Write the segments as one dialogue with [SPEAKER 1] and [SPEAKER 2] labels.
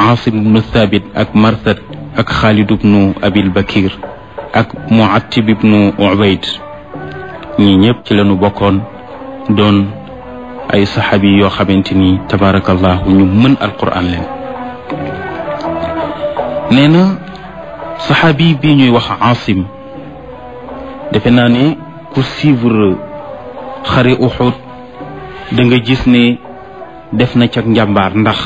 [SPEAKER 1] Aasim ibnu Thabit ak Marsad ak Xaalid ibnu Abil Bakir ak Muattib ibnu Ubayd ñi ñëpp ci lañu bokkoon doon ay saxaabi yoo xamante ni tabarakallahu ñu mën alquran leen. nee na saxaabi bi ñuy wax Aasim defe naa ne ku suivre xare Uhud da nga gis ne def na ca njàmbaar ndax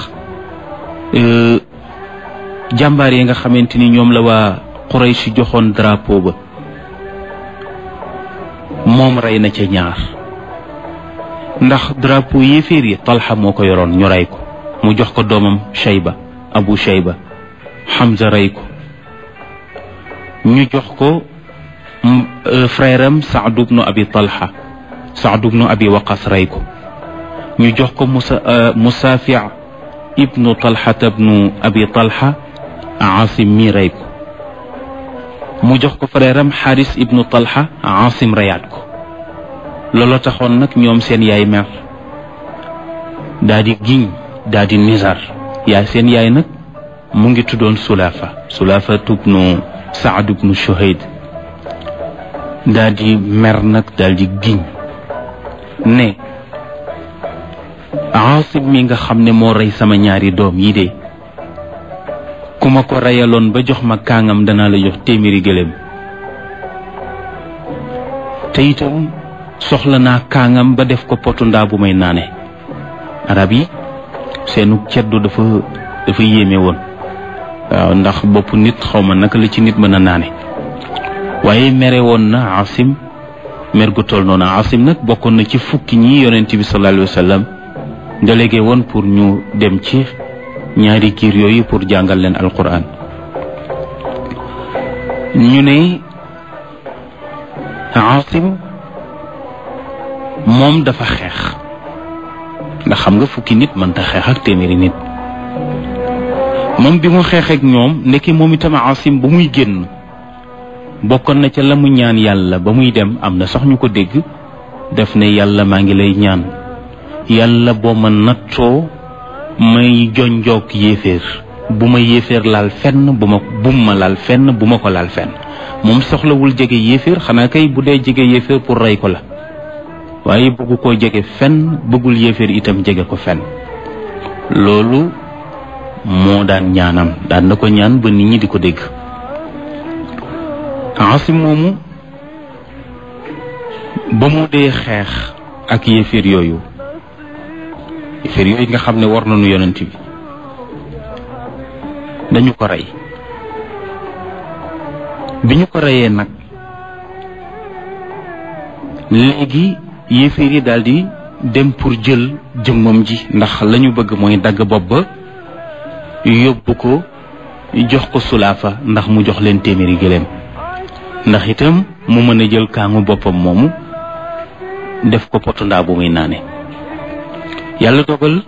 [SPEAKER 1] jàmbaar yi nga xamante ni ñoom la waa Quraysh joxoon drapeau ba moom rey na ca ñaar ndax drapeau yéeféer yi Talha moo ko yoroon ñu rey ko mu jox ko doomam Shayba Abu Shayba Hamza rey ko ñu jox ko frère am Saad ibnu Abi Talha Saad ibnu Abi Waqas rey ko ñu jox ko Musaafi ibnu Talha ibnu Abi Talha Aasim mi rey ko mu jox ko frère am Xaaris ibnu Talha Aasim reyaat ko looloo taxoon nag ñoom seen yaay mer daa di giñ daa di nizar yaay seen yaay nag mu ngi tuddoon Sulaafa ibnu Saad ibnu Shuhayd daa di mer nag daal di giñ ne Aasim mi nga xam ne moo rey sama ñaari doom yi de ku ma ko reyaloon ba jox ma kaangam danaa la jox téeméeri gëléem te itam soxla naa kaangam ba def ko potu ndaa bu may naane. arab yi seenu ceddu dafa yéeme woon waaw ndax bopp nit xaw ma naka la ci nit mën a naane waaye mere woon na Aasim mer gu toll noonu. Aasim nag bokkoon na ci fukki ñi yonent bi sallallahu alayhi wa sallam délégué woon pour ñu dem ci ñaari giir yooyu pour jàngal leen alquran. ñu ne Aasim moom dafa xeex ndax xam nga fukki nit mënta xeex ak téeméeri nit. moom bi mu xeex ak ñoom ndeke moom itam Aasim bu muy génn bokkoon na ca la mu ñaan yàlla ba muy dem am na sax ñu ko dégg def ne yàlla maa ngi lay ñaan yàlla boo ma nattoo may jonjoog yéeféer bu ma yéeféer laal fenn bum ma laal fenn bu ma ko laal fenn. moom soxlawul jege yéeféer xanaa kay bu dee jege yéeféer pour rey ko la waaye bëggu koo jege fenn bëggul yéeféer itam jege ko fenn. loolu moo daan ñaanam daan na ko ñaan ba nit ñi di ko dégg. Aasim moomu ba mu dee xeex ak yéeféer yooyu nga xam ne war nañu yonent bi dañu ko rey. bi ñu ko reyee nag léegi yéeféer yi daldi dem pour jël jëmmam ji ndax lañu bëgg mooy dagg bopp ba yóbbu ko jox ko Sulaafa ndax mu jox leen téeméeri gëléem ndax itam mu mën a jël kaangu boppam moomu def ko potu ndaa bu muy naane. yàlla dogal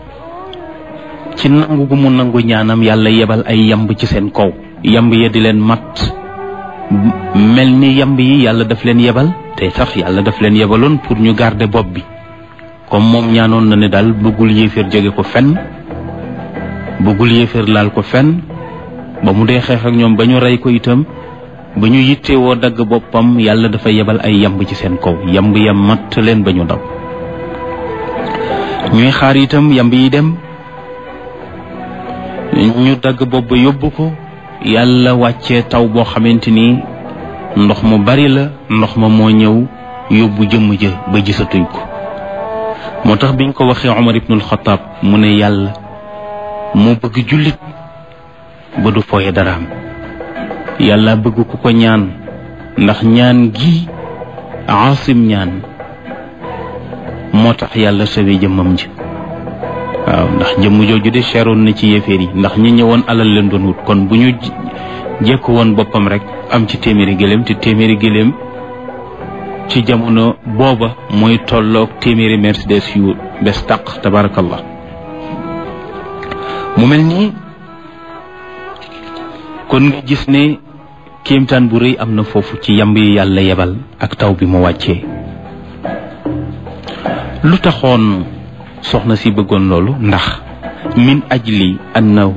[SPEAKER 1] ci nangu gu mu nangu ñaanam yàlla yebal ay yamb ci seen kaw yamb ya di leen mat mel ni yamb yi yàlla daf leen yebal te sax yàlla daf leen yebaloon pour ñu garder bopp bi comme moom ñaanoon na ne daal bëggul yéeféer jege ko fenn bëggul yéeféer laal ko fenn ba mu dee xeex ak ñoom ba ñu rey ko itam ba ñu yittewoo dagg boppam yàlla dafa yebal ay yamb ci seen kaw yamb ya mat leen ba ñu daw. ñuy xaar itam yamb yi dem ñu dagg bopp ba yóbbu ko yàlla wàccee taw boo xamante ni ndox mu bari la ndox ma moo ñëw yóbbu jëmm ja ba gisatuñ ko. moo tax biñ ko waxee Omar ibnul Xataab mu ne yàlla moo bëgg jullit ba du fooye daraam yàlla bëgg ku ko ñaan ndax ñaan gi Aasim ñaan moo tax yàlla sawe jëmmam ji. waaw ndax jëmm jooju de cheroon na ci yéeféer yi ndax ñi ñëwoon alal leen doon wut kon bu ñu jekku woon boppam rek am ci téeméeri gëléem te téeméeri gëléem ci jamono booba mooy tolloog téeméeri Mercedes yu bes tàq tabarakallah. mu mel nii kon nga gis ne kéemtaan bu rëy am na foofu ci yamb yi yàlla yebal ak taw bi mu wàccee. lu taxoon soxna si bëggoon loolu ndax min ajli annahu